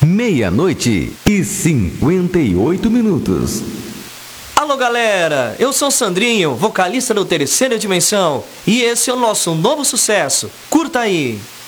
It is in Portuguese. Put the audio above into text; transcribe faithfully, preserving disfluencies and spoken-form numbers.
Meia-noite e cinquenta e oito minutos. Alô galera, eu sou o Sandrinho, vocalista do Terceira Dimensão, e esse é o nosso novo sucesso. Curta aí!